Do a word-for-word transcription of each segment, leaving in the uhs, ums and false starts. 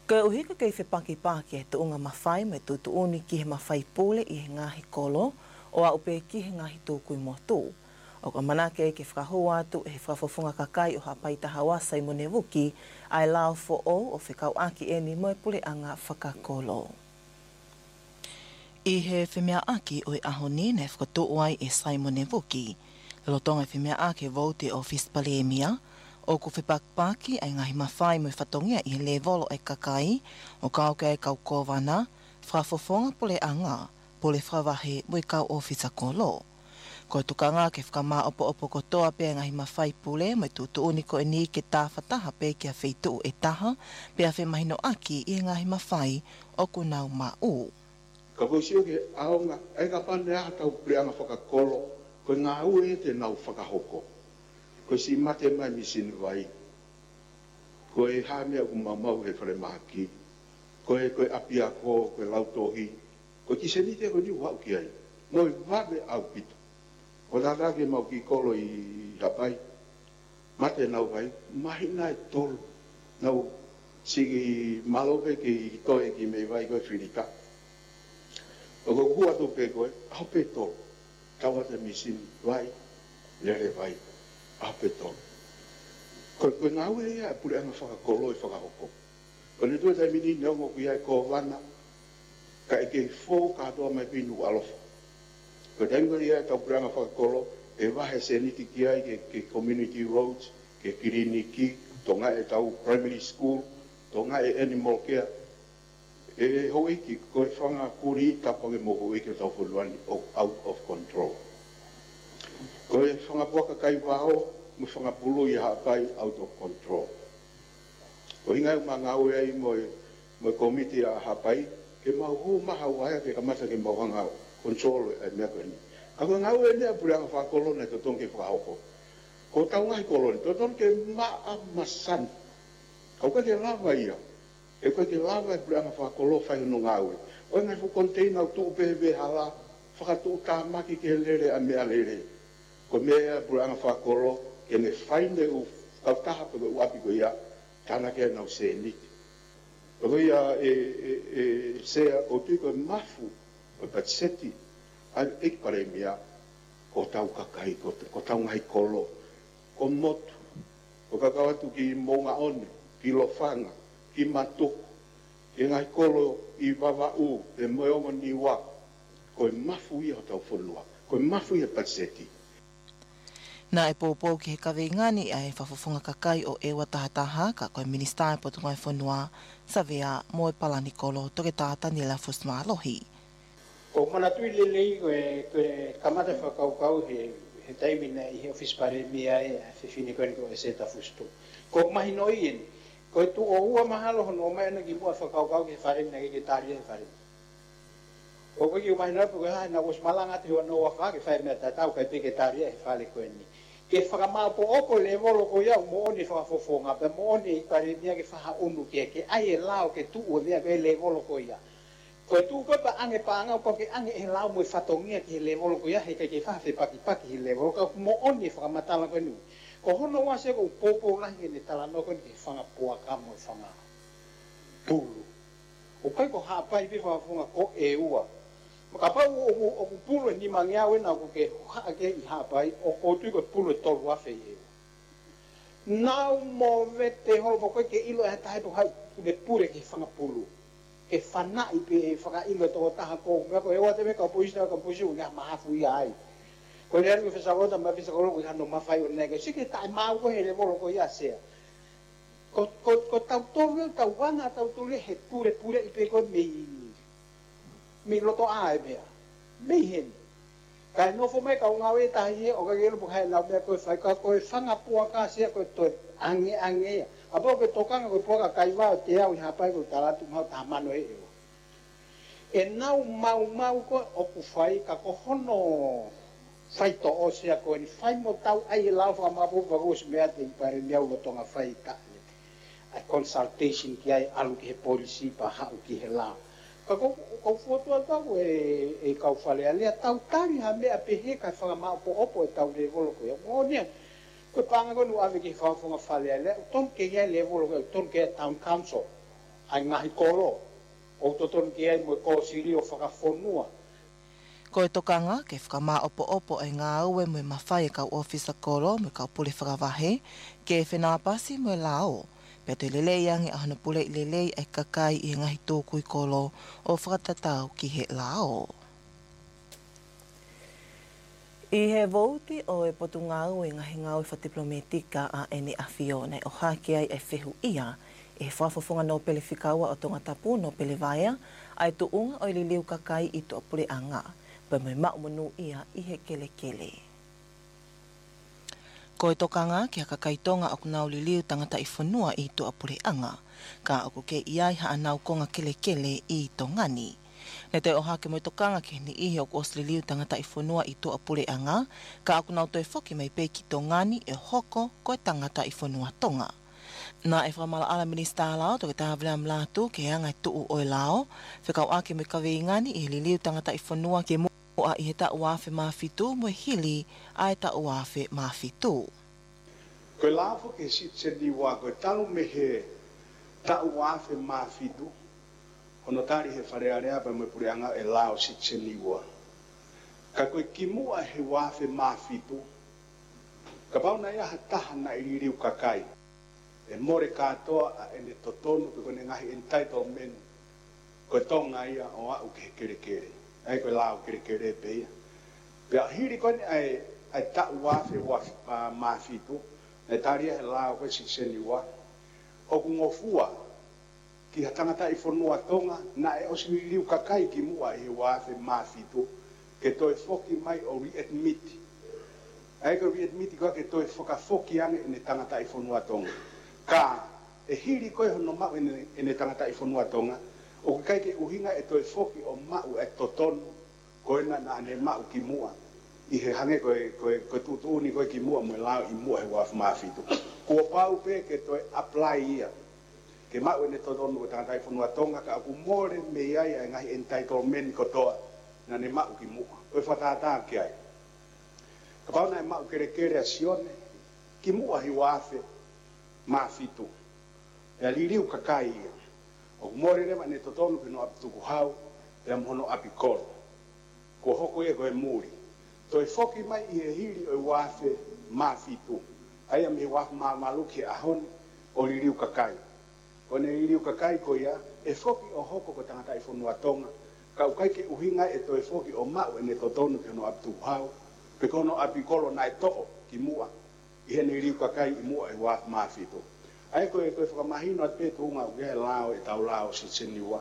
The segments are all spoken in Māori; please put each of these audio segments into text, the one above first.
Ka uhika kei whepaki pāki e tuunga mawhai mai tutuuni ki he mawhai pōle i he ngahi kolo o a upe ki he ngahi tōkui motu. O ka manake e ke whakahua atu e he whawhawhunga kakai o hapai taha wasai mo ne wuki ai lao fo o o whikau aki e ni mai pule anga whakakolo. I he whemea aki o i ahoni ne whakatoa ai e Simon e wuki. Lotonga whemea aki vote o Fispale e mia. O ku whipakpaki ai ngahi mawhai mo i whatongia i he levolo ai kakai, o kauke ai kau kōwana, whawhawhonga pole anga, pole whawahe mo i kau ofisa kolo. Ko tukanga ke whakama opo opo kotoa pe ngahi mawhai pule mo i tutuuni ko e ni ke tāwhataha pe kia wheitu e taha, pe a whemahino aki i ngahi mawhai o ku nau mau. Ka poisio ke aonga, ai ka pane aha tau preanga whakakolo, ko ngā ue te nau whakahoko. Ko si mate mai misini vai. Ko e hamea ku mamau he whare mahaki. Ko e koe apia ko, ko e lautohi. Ko ki se nite ko ni wau ki ai. Mo i vave au pito. Ko tatake mau ki kolo i hapai. Mate nau vai. Mahina e tolu. Nau sigi malope ki toe ki mei vai koe whirika. O ko kua tupe koe, au pe tolu. Tawate misini vai. Lere vai. Apeton. Ko ko ngau e ia pule anga whakakolo i whakahoko. Ko ne tua tai mini neongo ku ia ko wana ka e ke fō katoa mai pinu alofa. Ko tengo ia tau pule anga whakakolo e wahe seniti ki ai ke, ke community roads, ke kiriniki, tonga e tau primary school, tonga e animal care. E ho iki ko e whanga kuri tapange mo ho iki tau whuluani out of control. Ko e whangapuaka kai wao, mo whangapulu i hapai out of control. Ko hingai ma ngau e ai mo e komiti a hapai, ke mau hu maha waia ke kamata ke mau hanga control e mea koe ni. Ako ngau e nea puri anga whakolone to tonke whakahoko. Ko tau ngai kolone, to tonke maa masan. Kau ka ke lava ia. E koe ke lava e puri anga whakolo whai no ngau e. O ngai fu container tu pehe hala, whakatu tāmaki ke lere a mea lere. Ko mea pura anga whakoro, ke ne whaine u kautaha pa u api ko ia, tāna ke nau se niti. Ko ia e, e, e sea o tui ko mafu, o patseti, ai eki pare mea, ko tau kakai, ko, ko tau ngai kolo, ko motu, ko kakawatu ki monga one, ki lofanga, ki matuku, e ngai kolo i wawau, e moeongo ni wa, ko e mafu ia o tau whulua, ko e mafu ia patseti. Na e pōpō ki he kawe ngani a e whawhawhunga kakai o ewa tahataha ka koe minista e potungai whanua sa vea mo e palani kolo toke tāta ni la fusma alohi. Ko mana tui lelei koe koe kamata whakaukau he he taimina i he office pare mia e a whiwhini koe ni koe se ta fustu. Ko mahi noi en, koe tu o ua mahalo hono o mai ana ki mua whakaukau ki he whare na ke tāria he whare. Ko koe ki umahi noi po koe hai na was malanga te hoa noa wha ke whare mea tatau kai pe ke tāria he whare koe ni. Ke whakamāpo opo le volo ko iau mo oni whakafofonga, pe mo oni i pare mea ke whaha unu ke ke ai e lao ke tu ua mea ke le volo ko ia. Ko tu koe pa ange pa anga ko ke ange e lao mo i whatongia ki he le volo ko ia, he kai ke whawhi paki paki he le volo ko mo oni whakamatala ko nui. Ko hono wase ko popo lahi ne tala no ko ni ke whangapua ka mo i whanga pulu. O kai ko hapai pi whakafonga ko e ua. Ka pau o ku pulu ni mangia we na ku ke ha ke i hapai o o tu ko pulu tolu afe e. Nau mo vete ho ko ke ilo e tai po hai de pure ke fanga pulu. Ke fana i pe fanga ilo to ta ko me ko e wa te me ka poisa ka poisa nga mahafu i ai. Ko le anu fesa rota ma fesa ko no ma fai o nega sike tai ma ko hele bolo ko ia sea. Ko ko ko tau tolu tau wana tau tolu he pure pure i pe ko me mi loto ai mea, mei hen. Kai no fo mai ka unga we tahi e, o ka gelo pukai lau mea koe whai, ka koe whanga pua ka sea koe toi ange ange ea. Apo koe tokanga koe pua ka kai wao te au i hapai koe talatu mau tamano e eo. E nau mau mau koe o ku whai, ka ko hono whai to o sea koe ni whai mo tau ai e lau whaka mapu wagos mea te i pare mea ulotonga whai ka. A consultation ki ai alu ki he polisi pa hau ki he lau. Ka ko ko foto atau e e kau fale ale tau tari ha me apehe ka fanga ma po opo e tau le volo ko mo ne ko panga ko no ave ki fa fanga fale ale ton ke ye le volo ko ton ke town council ai ngahi kolo o toton ki ai mo ko siri o whakafonua. Ko e tokanga ke whakamā opo opo ai ngā aue mo mawhai e kau ofisa koro mo kau pule whakawahe ke whenapasi mo lao. Pea te lelei ange ahana pule i lelei ai kakai i ngahi tōku i kolo o whakatatau ki he lao. I he vouti o e potu ngau e ngahi ngau i whatiplometika a ene a Fiona o hake ai e whehu ia e whafafonga no pele whikaua o tonga tapu no pele vaia ai tu unga o i liliu kakai i to apure anga pa mai mau manu ia i he kele kele. Ko e tokanga ki a kakai tonga o kunau liliu tangata i whanua i to apure anga ka o ke iai ha anau konga kele kele i tongani. Ne te oha ke mo tokanga ke ni ihi o kos liliu tangata i whanua i to apure anga, ka aku nau toi whoki mai pe ki tō ngani e hoko ko e tangata i whanua tonga. Nā e whamala ala minista lao to ke tāwina mlātu ke anga i tuu o e lao, whekau ake me kawe i ngani i liliu tangata i whanua ke mua i he ta uafe mawhitu mo hili a e ta uafe mawhitu. Koe lāwho ke sit se niwa koe talu me he ta uafe mawhitu, ono tari he wharearea pa me pureanga e lao sit se niwa. Ka koe ki mua he wafe mawhitu, ka pauna ia ha taha na i ririu kakai. E more katoa a ene totonu pe kone ngahi entitlement koe tonga ia o au ke kere kere. Ai koe lao kere kere pe ia. Pea hiri kone ai, ai ta wafe wafe uh, mawhitu, e taria he lao koe sit se niwa. O kungofua, ki ha tangata i whanua tonga, na e osi ririu kakai ki mua i he wafe mawhitu, ke toi foki mai o readmit. Ai ko readmit ko ke toi foka foki ane ne tangata i whanua tonga. Ka e hiri koe hono mau ene, ene tangata i whanua tonga, o ke kai ke uhinga e toi foki o mau e totonu, koe na na ane mau ki mua. I he hange koe, koe, koe tutuuni koe ki mua mo lao i mua he wafe mawhitu. Kua pau pe ke toi apply ia. Ke mau ene totonu ko tangata i whanua tonga, ka aku more me iai ai ngahi entitlement kotoa, na ne mau ki mua. Koe whatata ki ai. Ka pau na e mau kere kere a sione, ki mua hi wafe mawhitu. E liriu kakai ia. O kumore rewa ne totonu ke no api tuku hau, e amhono api kolo. Ko hoko ia koe muri. Toi foki mai i he hiri o wafe mawhitu. Ai am he wafe mamaluki ahoni o liriu kakai. Ko ne liriu kakai ko ia, e foki o hoko ko tangata i whanua tonga, ka ukai ke uhinga e toi foki o mau e ne totonu ke no api tuku hau, pe kono api kolo na e to'o ki mua. I he ne riu kakai i mua e wafe mawhitu. Ai koe koe whakamahino at pe tuunga u gehe lao e tau lao si tseniwa.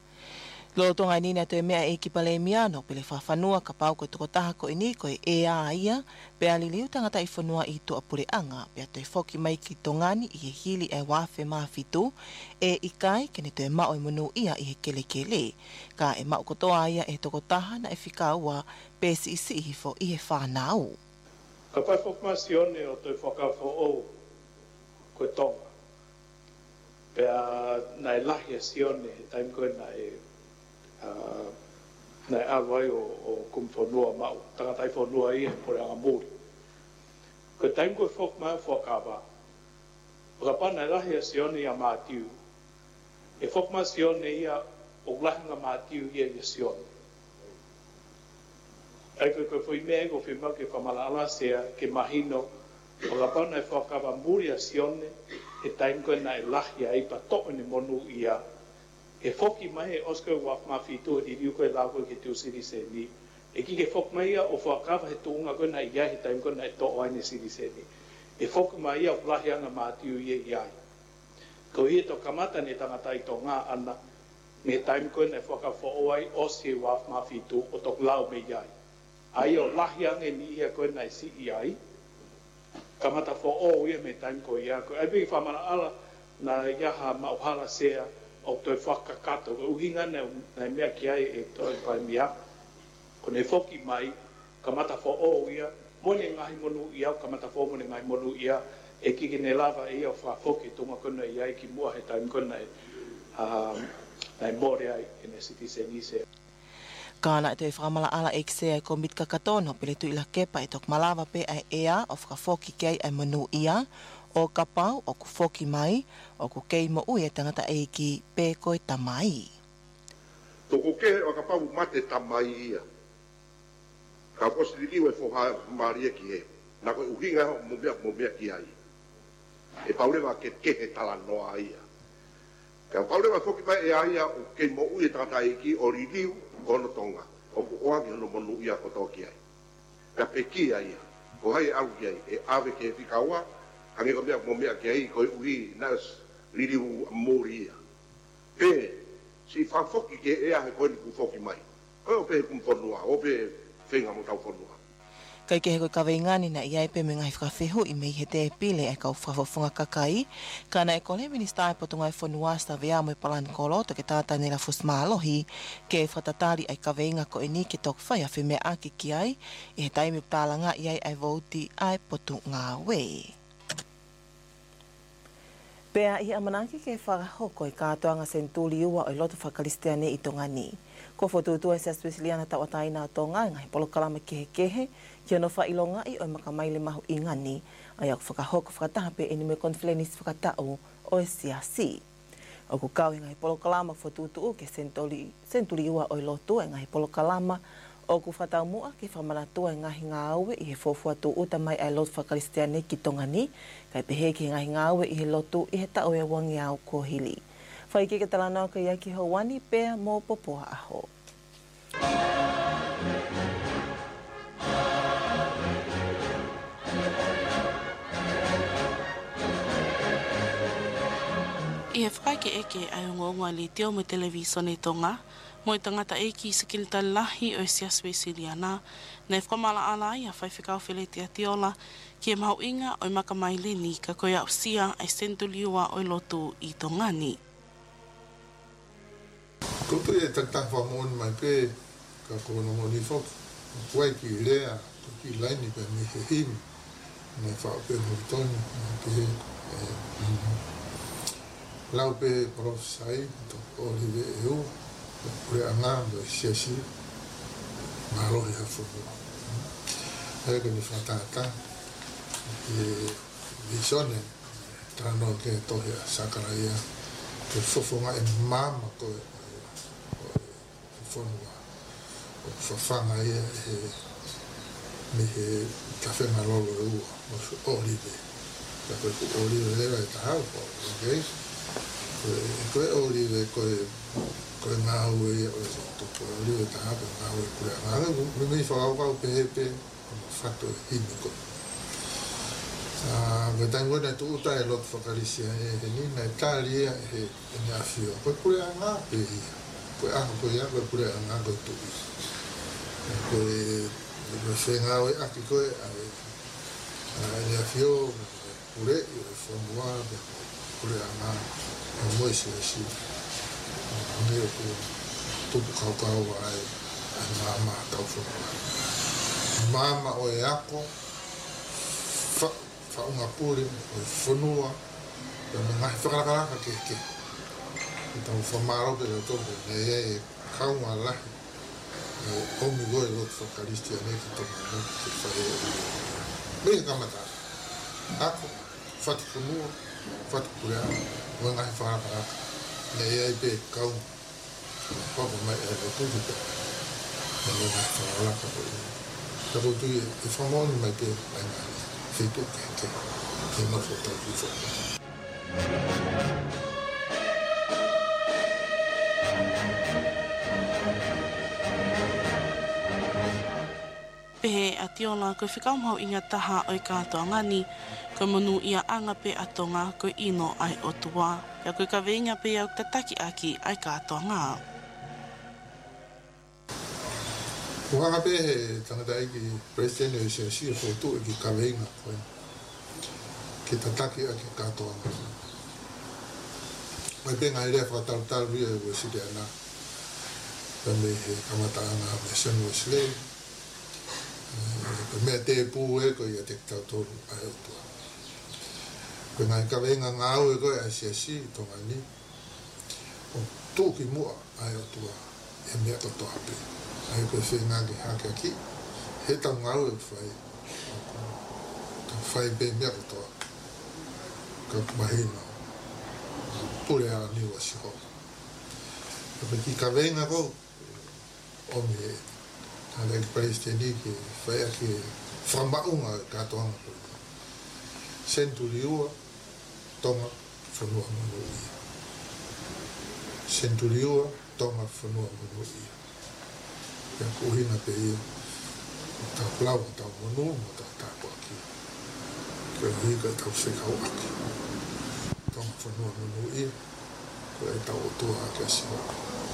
Lo tonga nini atu e mea e ki pale miano, pele whawhanua ka pau koe toko taha ko ini koe e a ia, pe aliliu tangata i whanua i to apure anga, pe atu e whoki mai ki tongani i he hili e wafe mawhitu, e i kai kene te mao i munu ia i he kele kele, ka e mao kotoa ia e toko taha na e whikaua, pe si isi i fo i he whanau. Ka pai whakmasione o toi whakawho o koe tonga. Pea nai lahi a sione, taim koe nai uh, nai awai o, o kum whanua mau, tangatai whanua i he pore anga muri. Koe taim koe whakmai whakawa, o ka pa nai lahi a sione i a mātiu, e whakmasione ia o lahanga mātiu ia i a sione. Ai koe koe whui mea ko whima ke whamala alasea ke mahino o ka pana e whakawa muri a sione e taim koe na e lahi a ipa to'o ni monu ia e whoki mai e osko waf mawhitu e riu koe lau koe ke tiu siri se ni e ki ke whok mai ia o whakawa he tuunga koe na ia he taim koe na e to'o aine siri se ni e whoki mai ia o lahi anga mātiu ia iai ko hie to kamata ne tangata i tō ngā ana me taim koe na e whakawa o ai o si waf mawhitu o tok lau me iai ai o lahi ange ni ia koe nai si i ai. Kamata fo o ia me taim ko ia koe. Ai piki whamana ala na iaha mauhala sea o toi whakakato. Uhinga nei mea ki ai e toi pai mea. Ko nei whoki mai, kamata fo o ia, mone ngahi monu ia, kamata fo mone ngahi monu ia, e kiki ne lava ia o whafoki tunga kona ia ki mua he taim kona e nai more ai e ne siti se ni se. Kāna e te whakamala ala e kisea e ko mitka katono pele tu ila kepa e tok malawa pe ai ea o whakafoki kei ai manu ia O ka pau o ku foki mai, o ku kei mo ui e tangata eiki pē koe tamai. Toko ke o ka pau mate tamai ia. Ka posi li liwe fo ha maria ki he. Na koe uhinga ho mo mea mo mea ki ai. E paulewa ke ke he tala noa ia. Ka paulewa foki mai e aia o kei mo ui e tangata eiki o li liu kono tonga. O ku oangi hono monu ia ko toki ai. Ka pe ki ai. Ko hai au ki ai. E ave ke he pikaua. Hange ko mea mo mea ki ai. Ko e uhi nas li liu mori ia. Pe si whafoki ke ea he koe ni ku foki mai. Koe o pe he kumfonua. O pe whenga mo tau fonua. Kai ke he koe kawe ingani na iai pe me ngai whakawhihu i mei he te pile e kau whawhafunga kakai. Kana e kole minista e potunga e whanua sta vea mo e palani kolo to ke tātai nera fusmalohi ke e whatatari ai kawe inga ko e ni ke tok whai a whime aki ki ai i he taimi ptālanga iai ai vouti ai potu ngā we. Pea i amanaki ke whakahoko i kātoanga senturi ua o i loto whakaristiane i tonga ni. Ko whotutua e se aswesiliana tau ataina a tonga ngai polo kalama kehe kehe kia no whailonga i o makamaile mahu i ngani ai au whakahoko whakataha pe eni me konflenis whakatau o e C R C. O ku kau i ngai polo kalama whotutua ke senturi, senturi ua o i loto e ngai polo kalama o ku whatau mua ki whamanatua e ngahi ngā aue i he whofuatu uta mai ai loto whakaristiane ki tonga ni kai pehe ki ngahi ngā aue i he loto i he tau e wangi au ko hili. Whai ke ke talanau ka iaki hauani pēr mō popoa aho. I he whaike eke ai o ngonga li teo me televisione tonga, mo i tangata eki i sikilita lahi o e sia Swesiliana, na e whamala ala ai a whai whikau wheleti a tiola, ki e mahu inga o i makamaile ni ka koe au sia ai sentuliua o i lotu i tongani. Kupu e taktak whamoni mai pē, ka kona moni whok, kuai ki lea, ki laini pe mi he himi, mai whao pē mutoni, ki he lau pē profesai, to orive e u, kure anga, do siasi, marohi ha whuku. Hei ka ni whatata, ki visone, trano ke tohi a sakaraia, ke whufunga e mama koe, whanua o whawhanga ia he me he kawhenga lolo e ua o su orive. Ka koe ku orive lewa e tahau po, ok? Koe orive koe koe ngā ue ia o e toko orive tahau pe ngā ue kure a ngā ue. Me mei whakau pe he pe o ma whato e himi koe. Koe tango nei tu uta e lotu whakarisia e he nina e tāri ia e he ngā whio. Koe kure a ngā pe ia. Koe aha koe ia, koe kure a ngā koe tui. Koe koe whenga oe aki koe a e nea whio, kure i o e whamua, kure a ngā a moise e si. Nge o koe tupu kau kau a e a ngā maa tau whamua. Mama o e ako, whaunga pūre, o e whanua, e me ngahi whakarakaraka ke ke. Tau whamaro pe le topo, ne ia e kaunga lahi. O omi goe lotu whakaristia ne ki topo ne te whae e. Mea kamata. Ako, whatu whanua, whatu kurea, mo ngahi wharakaraka. Ne ia e pe kaunga. Papa mai e le tuki pe. Ne mo ngahi whararaka po i. Tako tui e whamoni mai pe mai ngani. Whitu ke ke. Ke nofo tau ki whanua. Pehe a tiola koe whikau mau inga taha o i kātoa ngani, koe monu ia anga pe atonga koe ino ai o tua. Kia koe ka veinga pe au tataki aki ai kātoa ngā. Kuhanga pe he tangata iki presidente o sia sia whotu iki ka veinga koe. Ke tataki aki kātoa ngā. Mai pe ngai rea whakataru ria e wesire ana. Ka me he kamata ana me senu weslei. Ko mea te pū e ko ia te tau tōru ai o tua. Ko ngai ka venga ngā au e koe a sia si tonga ni. O tūki mua ai o tua e mea to toa pe. Ai koe whenga ki hake aki. He tau ngā au e whai. Ka whai pe mea o toa. ka mahina pule a ni wa si ho pe ki ka venga ko o me ale palestini ki fa ki framba unga ka to Centuriua tonga whanua manu ia. Centuriua tonga whanua manu ia. Ia kuhina pe ia. Tau plau tau manu mo tau tāpua ki. Kia hika tau sekau aki. Tonga whanua manu ia. Kua e tau otua a kia siwa.